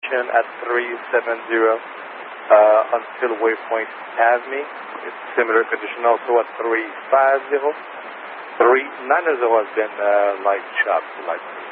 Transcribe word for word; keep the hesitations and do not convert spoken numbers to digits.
at three seven zero uh, until waypoint Avni. It's similar condition also at three five zero. three nine zero has been uh, light chopped, light.